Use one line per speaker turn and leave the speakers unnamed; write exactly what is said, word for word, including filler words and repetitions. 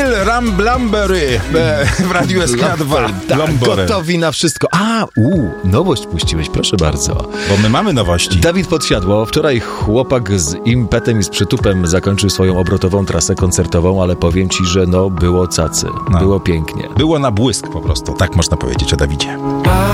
Phil Ramblambery w Radiu S K dwa.
Tak, gotowi na wszystko. A, u, nowość puściłeś, proszę bardzo.
Bo my mamy nowości.
Dawid Podsiadło. Wczoraj chłopak z impetem i z przytupem zakończył swoją obrotową trasę koncertową, ale powiem ci, że no było cacy.
No.
Było pięknie.
Było na błysk po prostu, tak można powiedzieć o Dawidzie.